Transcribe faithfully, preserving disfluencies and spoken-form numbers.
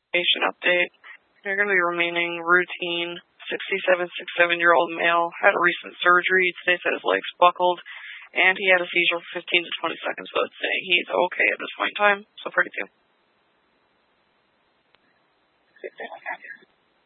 Patient update. You're going to be remaining routine. sixty-seven, sixty-seven-year-old male had a recent surgery. Today said his legs buckled, and he had a seizure for fifteen to twenty seconds, so it's saying he's okay at this point in time, so pretty soon.